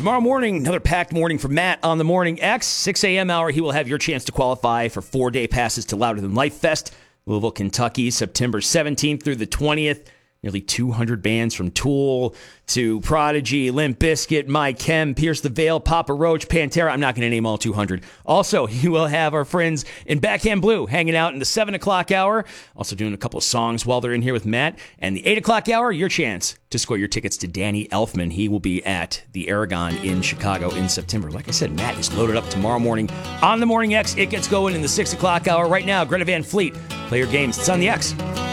Tomorrow morning, another packed morning for Matt on the Morning X. 6 a.m. hour, he will have your chance to qualify for 4-day passes to Louder Than Life Fest, Louisville, Kentucky, September 17th through the 20th. Nearly 200 bands from Tool to Prodigy, Limp Bizkit, My Chem, Pierce the Veil, Papa Roach, Pantera. I'm not going to name all 200. Also, you will have our friends in Backhand Blue hanging out in the 7 o'clock hour. Also doing a couple of songs while they're in here with Matt. And the 8 o'clock hour, your chance to score your tickets to Danny Elfman. He will be at the Aragon in Chicago in September. Like I said, Matt is loaded up tomorrow morning on the Morning X. It gets going in the 6 o'clock hour right now. Greta Van Fleet, play your games. It's on the X.